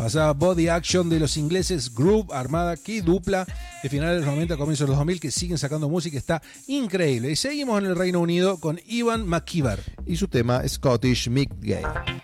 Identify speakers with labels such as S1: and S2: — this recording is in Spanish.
S1: Pasaba Body Action de los ingleses Groove Armada, qué dupla de finales de los 90, comienzos de los 2000, que siguen sacando música, está increíble. Y seguimos en el Reino Unido con Ivan McKeever
S2: y su tema Scottish Midgate.